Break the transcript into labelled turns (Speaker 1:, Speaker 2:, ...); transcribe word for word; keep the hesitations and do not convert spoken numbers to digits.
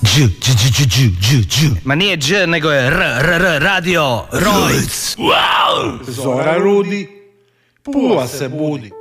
Speaker 1: Dž, dž, dž, dž, dž, dž.
Speaker 2: Ma nije dž, nego je r, r, r, radio Rojc.
Speaker 3: Zora rudi, Pula se budi.